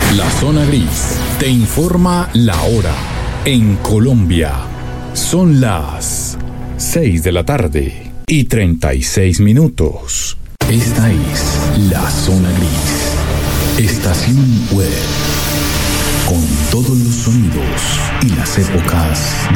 La Zona Gris te informa la hora. En Colombia son las 6 de la tarde y 36 minutos. Esta es La Zona Gris, estación web, con todos los sonidos y las épocas